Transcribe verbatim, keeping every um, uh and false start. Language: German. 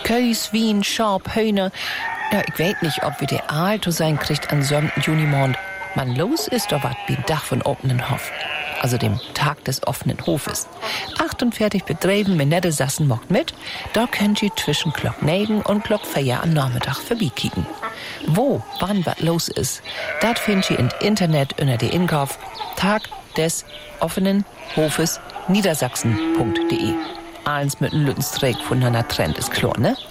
Käs, Wien, Schorb, Höhne. Ja, ich weiß nicht, ob wir der Aal zu sein kriegt an siebten Junimond. Man los ist doch wat wie ein Dach von offenen Hof. Also dem Tag des offenen Hofes. achtundvierzig Betrieben mit nette Sassen mockt mit. Da könnt ihr zwischen Glock negen und Glock vier am Nachmittag vorbeikicken. Wo, wann wat los ist, dat findet ihr im Internet unter der Inkauf Tag des offenen Hofes Niedersachsen punkt de. Eins mit einem Lüttenstreck von einer Trend ist klar, ne?